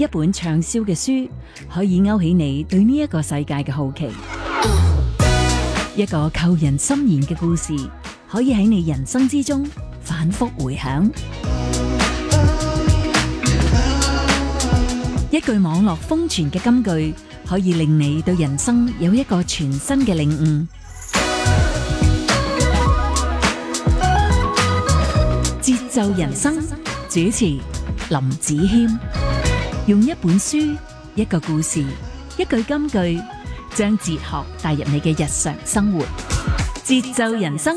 一本暢銷嘅書可以勾起你對呢一個世界嘅好奇，一個扣人心弦嘅故事可以喺你人生之中反覆回響，一句網絡瘋傳嘅金句可以令你對人生有一個全新嘅領悟。節奏人生主持林子謙，用一本書、一個故事、一句金句，將哲學帶入你嘅日常生活。節奏人生，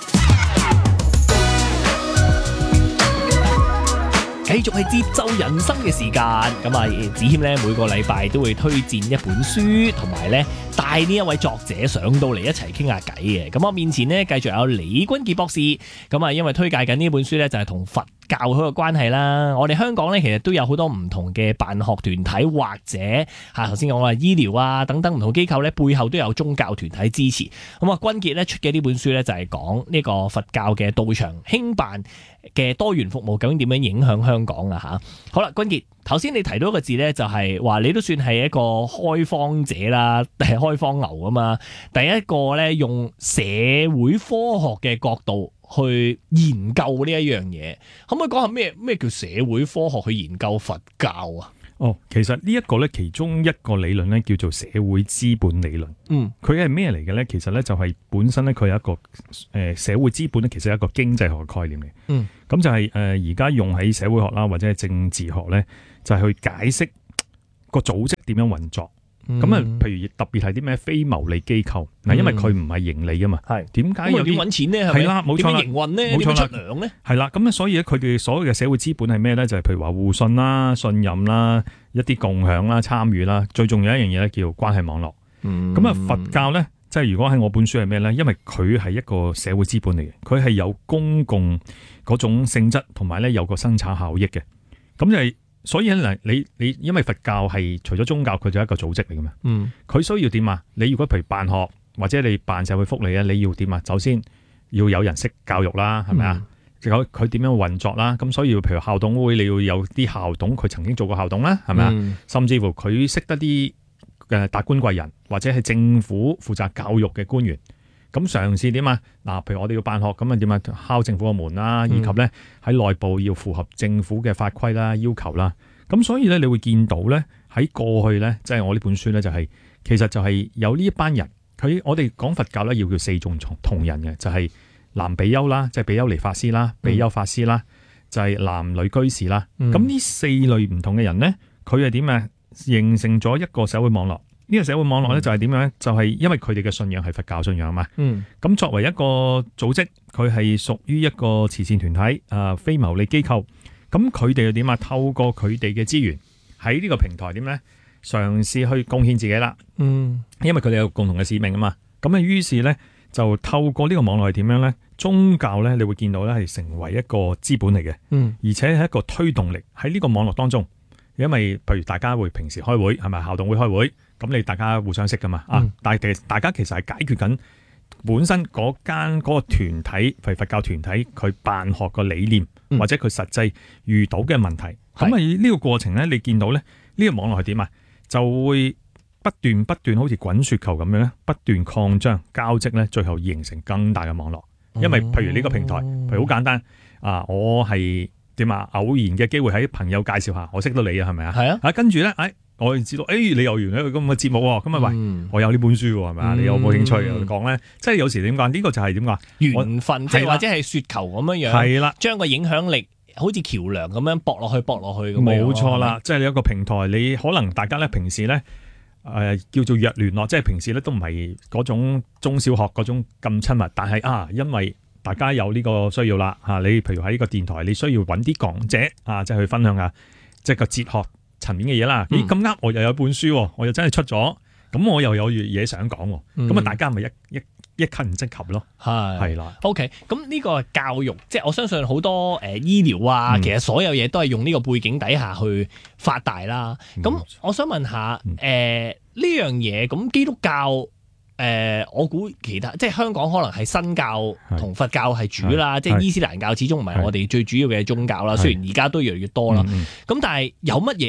繼續係節奏人生嘅時間。咁啊，子謙咧每個禮拜都會推薦一本書，同埋咧帶呢一位作者上到嚟一齊傾下偈嘅。咁我面前呢，繼續有李君傑博士。咁啊，因為推介緊呢本書咧就係同佛教好有關係啦。我哋香港咧其實都有好多唔同嘅辦學團體，或者頭先講話醫療啊等等唔同機構咧，背後都有宗教團體支持。咁啊，君傑咧出嘅呢本書咧就係講呢個佛教嘅道場興辦嘅多元服務究竟點樣影響香港啊吓。好啦，君傑，頭先你提到一個字咧，就係話你都算係一個開荒者啦，係開荒牛啊嘛。第一個咧用社會科學嘅角度去研究呢一樣嘢，可唔可以講下咩叫社會科學去研究佛教啊？ 其實呢一個咧，其中一個理論咧叫做社會資本理論。佢係咩嚟嘅咧？其實咧就係本身咧佢有一個社會資本咧，其實係一個經濟學嘅概念嚟。咁就係而家用喺社會學啦，或者係政治學咧，就係去解釋個組織點樣運作。咁譬如特別係啲咩非牟利機構，因為佢唔係盈利噶嘛，點解有啲揾錢咧？ 係啦，冇錯啦， 點樣營運咧？ 冇錯啦， 點樣出糧咧？係啦，咁所以咧，佢哋所謂嘅社會資本係咩咧？就係譬如話互信啦、信任啦、一啲共享啦、參與啦，最重要一樣嘢咧叫關係網絡。咁啊，佛教咧，即係如果喺我本書係咩咧？因為佢係一個社會資本嚟嘅，佢係有公共嗰種性質，同埋咧有個生產效益嘅。咁就係。所以咧，你因為佛教係除咗宗教，佢就係一個組織嚟嘅嘛。佢需要點啊？你如果譬如辦學或者你辦社會福利咧，你要點啊？首先要有人識教育啦，係咪啊？佢點樣運作啦？咁所以譬如校董會，你要有啲校董，佢曾經做過校董啦，係咪啊？甚至乎佢識得啲達官貴人，或者係政府負責教育嘅官員。咁嘗試點啊？嗱，譬如我哋要辦學，咁啊點啊？敲政府個門啦，以及咧喺內部要符合政府嘅法規啦、要求啦。咁所以咧，你會見到咧喺過去咧，即係我呢本書咧，就係其實就係有呢一班人。我哋講佛教咧，要叫四眾同仁嘅，就係男比丘啦，即係比丘尼法師啦、比丘法師啦，就係男女居士啦。咁呢四類唔同嘅人咧，佢係點啊？形成咗一個社會網絡。呢個社會網絡咧就係點樣咧？就係因為佢哋嘅信仰係佛教信仰啊嘛。咁作為一個組織，佢係屬於一個慈善團體非牟利機構。咁佢哋又點啊？透過佢哋嘅資源喺呢個平台點咧，嘗試去貢獻自己啦。因為佢哋有共同嘅使命啊嘛。咁啊，於是咧就透過呢個網絡係點樣咧？宗教咧，你會見到咧係成為一個資本嚟嘅，而且係一個推動力喺呢個網絡當中。因為譬如大家會平時開會係咪校董會開會，咁你大家互相識噶嘛但係大家其實係解決緊本身嗰個團體，譬如佛教團體佢辦學個理念，或者佢實際遇到嘅問題。咁啊呢個過程咧，你見到咧呢個網絡係點啊？就會不斷好似滾雪球咁樣咧，不斷擴張交織咧，最後形成更大嘅網絡。因為譬如呢個平台，譬如好簡單我係。點啊？偶然嘅機會喺朋友介紹下，我識到你啊，係咪啊？係啊！跟住咧，我知道，你有完一個咁嘅節目喎，咁啊喂，我有呢本書喎，係咪啊？你有冇興趣講咧？即係有時點講？呢個就係點講？ 緣分，即係或者係雪球咁樣樣，係啦，將個影響力好似橋梁咁樣駁落去咁樣。 冇錯啦，即係你有個平台，你可能大家咧平時咧叫做弱聯絡，即係平時咧都唔係嗰種中小學嗰種咁親密，但係因為大家有呢個需要啦嚇，你譬如喺呢個電台，你需要揾啲講者即係去分享下即係個哲學層面嘅嘢啦。咁啱我又有本書，我又真係出咗，咁我又有嘢想講，咁大家咪一級唔即級咯。係啦。OK， 咁呢個教育，即係我相信好多醫療啊，其實所有嘢都係用呢個背景底下去發大啦。咁我想問下呢樣嘢，咁基督教。我估其他即係香港可能係新教同佛教係主啦，即係伊斯蘭教始終唔係我哋最主要嘅宗教啦。雖然而家都越嚟越多啦，咁但係有乜嘢